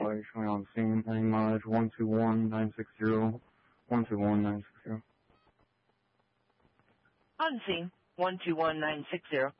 somebody showing on the scene. Heading mileage 121960, 121960. On scene, 121960.